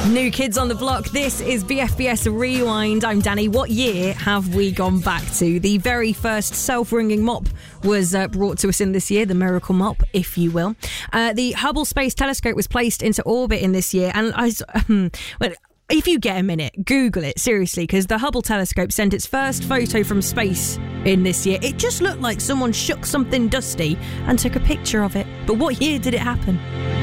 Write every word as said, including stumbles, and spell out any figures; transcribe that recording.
New Kids on the Block. This is B F B S Rewind. I'm Danny. What year have we gone back to? The very first self-ringing mop was uh, brought to us in this year, the miracle mop, if you will. Uh, the Hubble Space Telescope was placed into orbit in this year, and I. Um, well, if you get a minute, Google it, seriously, because the Hubble telescope sent its first photo from space in this year. It just looked like someone shook something dusty and took a picture of it. But what year did it happen?